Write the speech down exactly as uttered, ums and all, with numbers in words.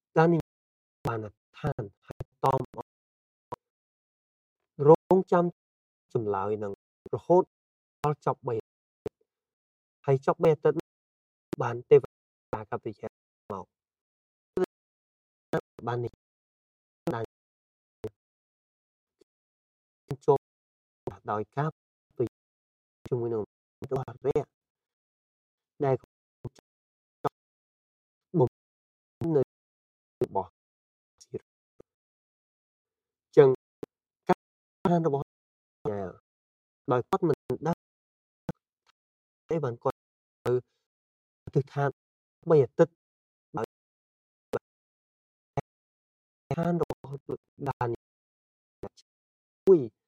Đan ninh bàn là than hay tom ọ រង់ចាំចម្លើយនឹងរហូតដល់ចប់បីហើយចប់បីអាទិត្យបានទេវតាកັບវិញ្ញាណមកបាននេះបានជួបដោយការទៅជាមួយនឹងរបស់រះដែលបំនៅរបស់ចឹងការរបស់ណាដោយគាត់មិនដឹងទេបានគាត់ទៅទិដ្ឋានបីអាទិត្យដោយឋានរបស់ដានជួយ